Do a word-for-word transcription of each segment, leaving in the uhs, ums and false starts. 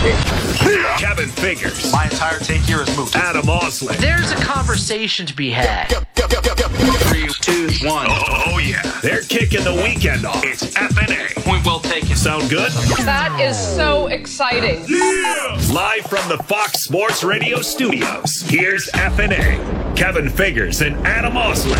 Kevin Figures. My entire take here is moved. Adam Osley. There's a conversation to be had. Three, two, one. Oh, oh yeah. They're kicking the weekend off. It's F N A. Point well taken. Sound good? That is so exciting. Yeah! Live from the Fox Sports Radio studios, here's F N A. Kevin Figures and Adam Osley.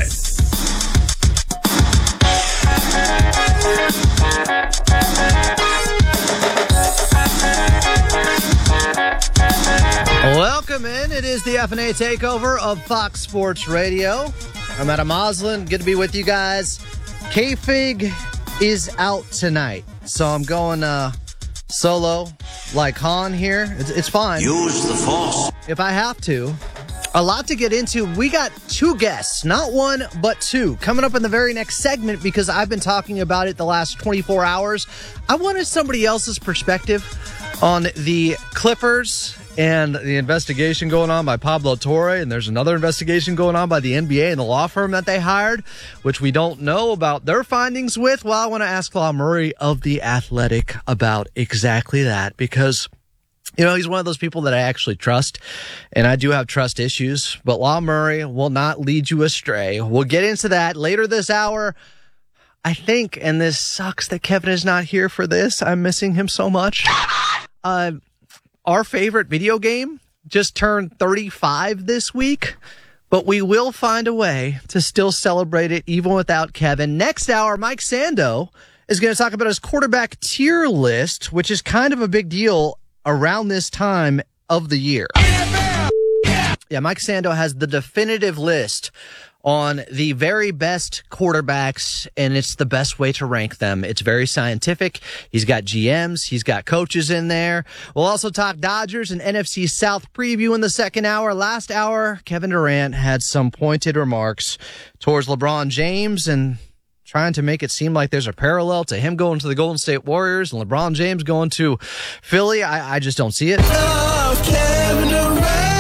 Welcome in. It is the F N A takeover of Fox Sports Radio. I'm Adam Oslin. Good to be with you guys. K-Fig is out tonight, so I'm going uh, solo like Han here. It's, it's fine. Use the force. If I have to. A lot to get into. We got two guests, not one, but two, coming up in the very next segment because I've been talking about it the last twenty-four hours. I wanted somebody else's perspective on the Clippers and the investigation going on by Pablo Torre, and there's another investigation going on by the N B A and the law firm that they hired, which we don't know about their findings with. Well, I want to ask Law Murray of The Athletic about exactly that because, you know, he's one of those people that I actually trust, and I do have trust issues, but Law Murray will not lead you astray. We'll get into that later this hour. I think, and this sucks that Kevin is not here for this. I'm missing him so much. Uh, our favorite video game just turned thirty-five this week, but we will find a way to still celebrate it even without Kevin. Next hour, Mike Sando is going to talk about his quarterback tier list, which is kind of a big deal around this time of the year. Yeah, Mike Sando has the definitive list on the very best quarterbacks, and it's the best way to rank them. It's very scientific. He's got G Ms. He's got coaches in there. We'll also talk Dodgers and N F C South preview in the second hour. Last hour, Kevin Durant had some pointed remarks towards LeBron James and trying to make it seem like there's a parallel to him going to the Golden State Warriors and LeBron James going to Philly. I, I just don't see it. Oh, Kevin Durant.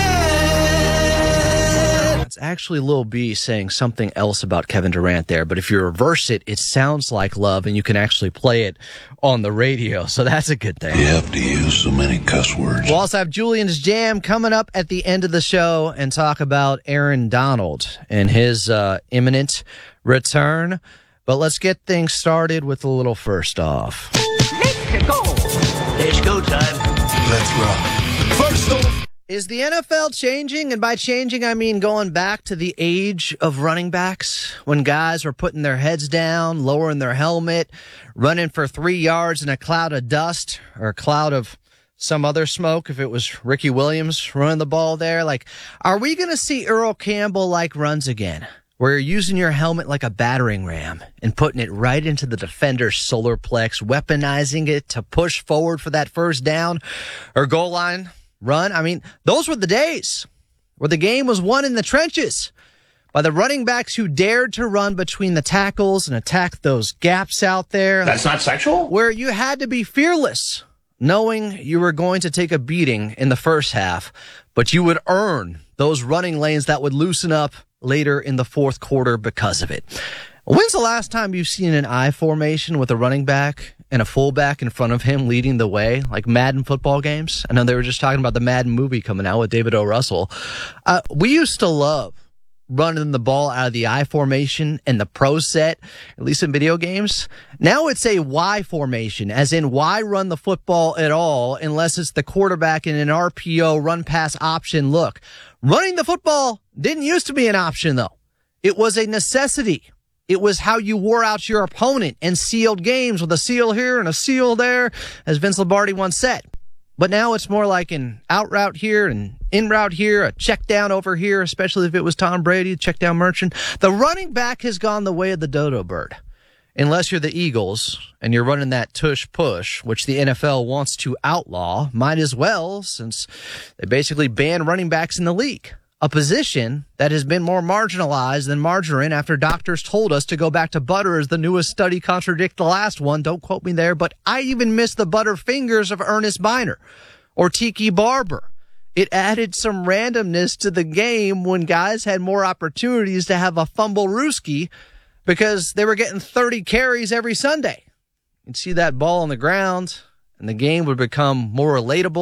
It's actually Lil B saying something else about Kevin Durant there, but if you reverse it, it sounds like love, and you can actually play it on the radio, so that's a good thing. You have to use so many cuss words. We'll also have Julian's Jam coming up at the end of the show and talk about Aaron Donald and his uh, imminent return. But let's get things started with a little first off. Let's go. It's go time. Let's rock. First off. Is the N F L changing? And by changing, I mean going back to the age of running backs when guys were putting their heads down, lowering their helmet, running for three yards in a cloud of dust or a cloud of some other smoke if it was Ricky Williams running the ball there. Like, are we going to see Earl Campbell-like runs again, where you're using your helmet like a battering ram and putting it right into the defender's solar plex, weaponizing it to push forward for that first down or goal line run? I mean, those were the days where the game was won in the trenches by the running backs who dared to run between the tackles and attack those gaps out there. That's not sexual? Where you had to be fearless, knowing you were going to take a beating in the first half, but you would earn those running lanes that would loosen up later in the fourth quarter because of it. When's the last time you've seen an I formation with a running back and a fullback in front of him leading the way, like Madden football games? I know they were just talking about the Madden movie coming out with David O. Russell. Uh, we used to love running the ball out of the I formation and the pro set, at least in video games. Now it's a Y formation, as in why run the football at all unless it's the quarterback in an R P O run pass option look. Running the football didn't used to be an option, though. It was a necessity. It was how you wore out your opponent and sealed games with a seal here and a seal there, as Vince Lombardi once said. But now it's more like an out route here and in route here, a check down over here, especially if it was Tom Brady, check down merchant. The running back has gone the way of the dodo bird. Unless you're the Eagles and you're running that tush push, which the N F L wants to outlaw, might as well, since they basically banned running backs in the league. A position that has been more marginalized than margarine after doctors told us to go back to butter as the newest study contradict the last one. Don't quote me there, but I even miss the butter fingers of Ernest Biner or Tiki Barber. It added some randomness to the game when guys had more opportunities to have a fumble rooski because they were getting thirty carries every Sunday. You'd see that ball on the ground, and the game would become more relatable.